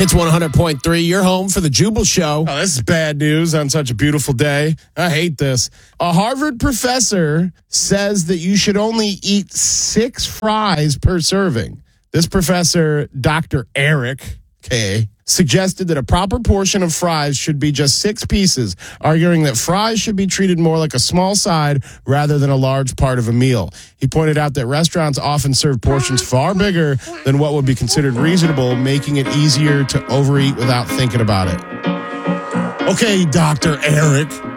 It's 100.3. You're home for the Jubal Show. Oh, this is bad news on such a beautiful day. I hate this. A Harvard professor says that you should only eat 6 fries per serving. This professor, Dr. Eric K., suggested that a proper portion of fries should be just 6 pieces, arguing that fries should be treated more like a small side rather than a large part of a meal. He pointed out that restaurants often serve portions far bigger than what would be considered reasonable, making it easier to overeat without thinking about it. Okay, Dr. Eric,